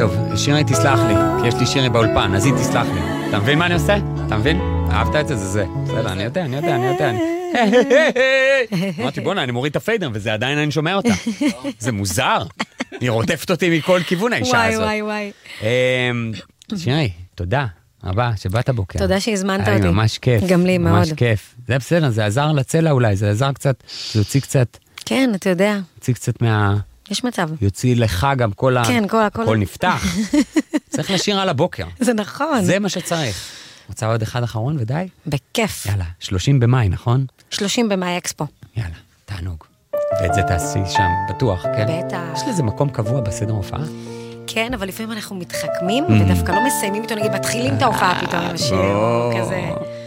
טוב, שירי תסלח לי, כי יש לי שירי באולפן, אז היא תסלח לי. אתה מבין מה אני עושה? אתה מבין? אהבת את זה, זה. בסדר, אני יודע. אמרתי, בונה, אני מוריד את הפיידר, וזה עדיין אני שומע אותה. זה מוזר. היא רוטפת אותי מכל כיוון, האישה הזאת. וואי. שירי, תודה. רבה, שבאת בוקר. תודה שהזמנת אותי. ממש כיף. גם לי מאוד. ממש כיף. זה בסדר, זה עזר לצלע אולי, זה עזר קצת, זה יוציא קצת. כן, אתה יודע. יוציא קצת יש מצב. יוציא לך גם כל כן, הכל נפתח. צריך לשיר על הבוקר. זה נכון. זה מה שצריך. רוצה עוד אחד אחרון ודי? בכיף. יאללה, 30 במאי, נכון? 30 במאי אקספו. יאללה, תענוג. ואת זה תעשי שם, בטוח, כן? בטח. יש לזה מקום קבוע בסדר הופעה? כן, אבל לפעמים אנחנו מתחכמים, ודווקא לא מסיימים איתו, נגיד, מתחילים את ההופעה פתאום עם השיר, כזה.